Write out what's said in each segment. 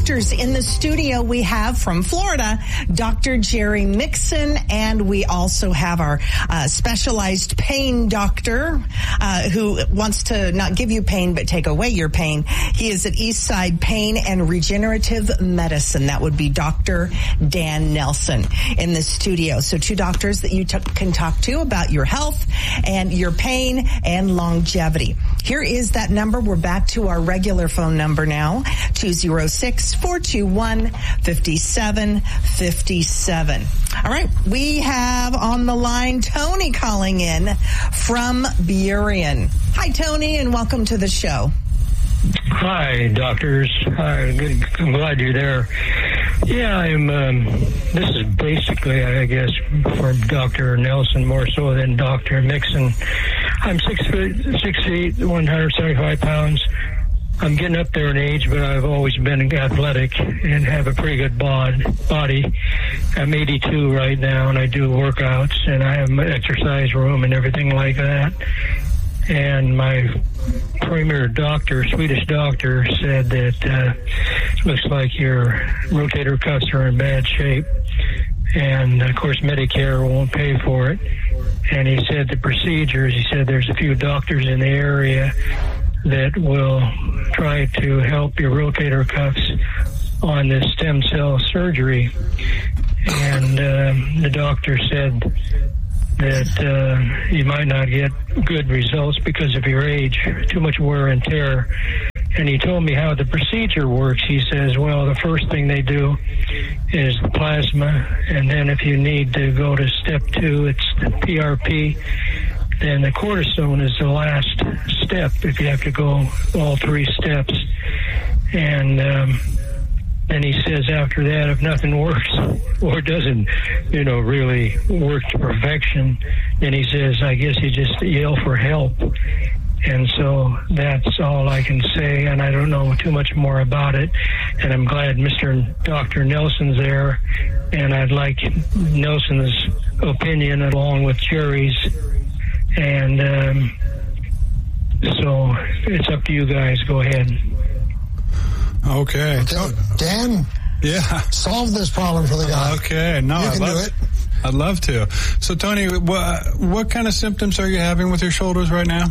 doctors in the studio. We have from Florida, Dr. Jerry Mixon, and we also have our specialized pain doctor who wants to not give you pain but take away your pain. He is at Eastside Pain and Regenerative Medicine. That would be Dr. Dan Nelson in the studio. So two doctors that you can talk to about your health and your pain and longevity. Here is that number. We're back to our regular phone number now, 206-421-5757. All right, we have on the line Tony calling in from Burien. Hi, Tony, and welcome to the show. Hi, doctors. I'm glad you're there. Yeah, this is basically, I guess, for Dr. Nelson more so than Dr. Mixon. I'm 6 feet, 175 pounds. I'm getting up there in age, but I've always been athletic and have a pretty good body. I'm 82 right now, and I do workouts, and I have an exercise room and everything like that. And my premier doctor, Swedish doctor, said that it looks like your rotator cuffs are in bad shape. And, of course, Medicare won't pay for it. And he said the procedures, he said there's a few doctors in the area that will try to help your rotator cuffs on this stem cell surgery. And the doctor said that you might not get good results because of your age, too much wear and tear. And he told me how the procedure works. He says, well, the first thing they do is the plasma, and then if you need to go to step 2, it's the PRP. Then the cortisone is the last step if you have to go all 3 steps. And then he says after that, if nothing works or doesn't, really work to perfection, then he says, I guess you just yell for help. And so that's all I can say, and I don't know too much more about it. And I'm glad Dr. Nelson's there, and I'd like Nelson's opinion along with Jerry's. And so it's up to you guys. Go ahead. Okay. Dan? Yeah. Solve this problem for the guy. Okay. No, you can do it. I'd love to. So, Tony, what kind of symptoms are you having with your shoulders right now?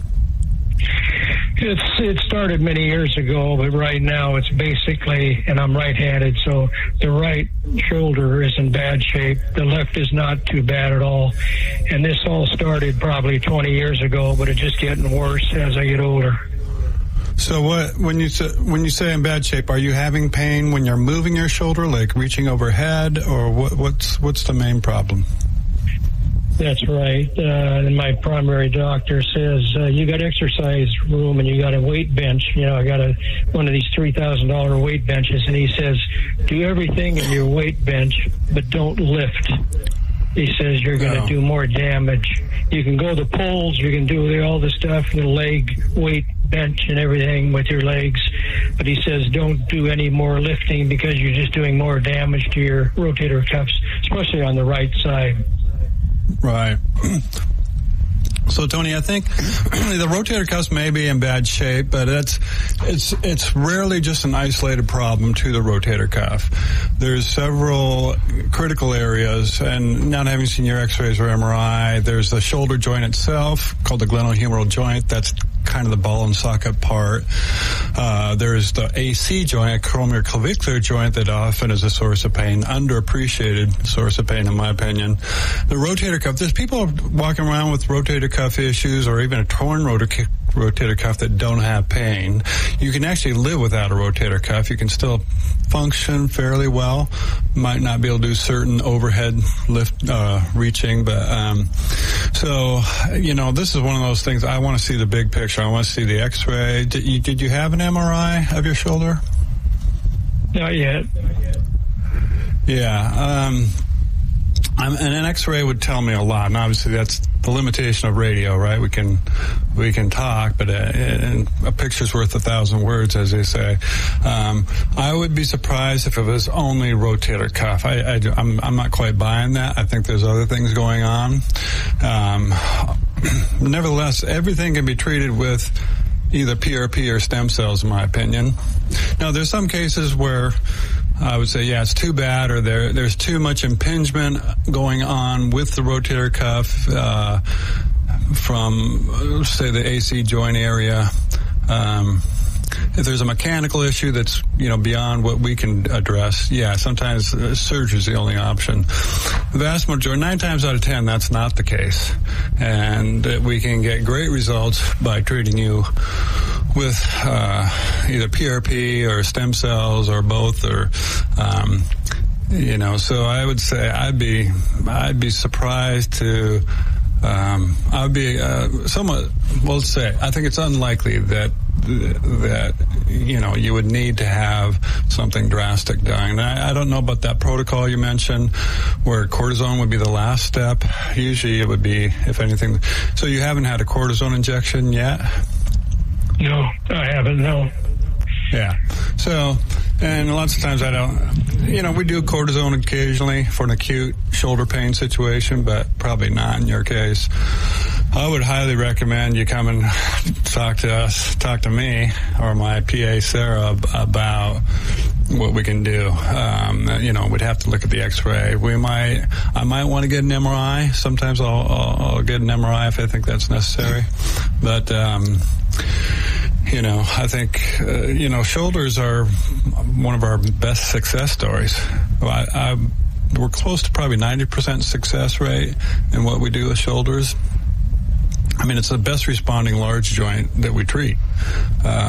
It started many years ago, but right now it's basically, and I'm right-handed, so the right shoulder is in bad shape. The left is not too bad at all. And this all started probably 20 years ago, but it's just getting worse as I get older. So when you say in bad shape, are you having pain when you're moving your shoulder, like reaching overhead, or what's the main problem? That's right. And my primary doctor says, you got exercise room and you got a weight bench. I got one of these $3,000 weight benches. And he says, do everything in your weight bench, but don't lift. He says you're going to do more damage. You can go to poles. You can do all the stuff, the leg weight bench and everything with your legs. But he says don't do any more lifting because you're just doing more damage to your rotator cuffs, especially on the right side. Right. So, Tony, I think the rotator cuffs may be in bad shape, but it's rarely just an isolated problem to the rotator cuff. There's several critical areas, and not having seen your x-rays or MRI, there's the shoulder joint itself, called the glenohumeral joint. That's kind of the ball and socket part. There's the AC joint, acromioclavicular joint, that often is a source of pain, underappreciated source of pain, in my opinion. The rotator cuff, there's people walking around with rotator cuff issues or even a torn rotator cuff that don't have pain. You can actually live without a rotator cuff. You can still function fairly well. Might not be able to do certain overhead lift reaching, but so this is one of those things. I want to see the big picture. I want to see the x-ray. Did you have an MRI of your shoulder? Not yet. Yeah. And an x-ray would tell me a lot, and obviously that's the limitation of radio, right? We can talk, but a picture's worth 1,000 words, as they say. I would be surprised if it was only rotator cuff. I'm not quite buying that. I think there's other things going on. Nevertheless, everything can be treated with either PRP or stem cells, in my opinion. Now, there's some cases where I would say, yeah, it's too bad, or there's too much impingement going on with the rotator cuff from, say, the AC joint area. If there's a mechanical issue that's, beyond what we can address, yeah, sometimes surgery is the only option. The vast majority, 9 times out of 10, that's not the case. And we can get great results by treating you with either PRP or stem cells or both, or so I would say I'd be surprised to I would be somewhat, let's say, I think it's unlikely that you would need to have something drastic done. I don't know about that protocol you mentioned where cortisone would be the last step. Usually it would be, if anything. So you haven't had a cortisone injection yet? No, I haven't, no. Yeah. So, and lots of times I don't, we do cortisone occasionally for an acute shoulder pain situation, but probably not in your case. I would highly recommend you come and talk to me or my PA Sarah about what we can do. We'd have to look at the X-ray. I might want to get an MRI. Sometimes I'll get an MRI if I think that's necessary. But, I think, shoulders are one of our best success stories. We're close to probably 90% success rate in what we do with shoulders. I mean, it's the best responding large joint that we treat.